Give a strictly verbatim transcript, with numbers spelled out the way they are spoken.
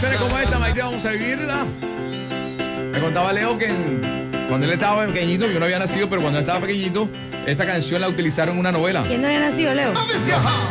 canciones como esta, Maite, vamos a vivirla. Me contaba Leo que en- cuando él estaba pequeñito, yo no había nacido, pero cuando él estaba pequeñito, esta canción la utilizaron en una novela. ¿Quién no había nacido, Leo?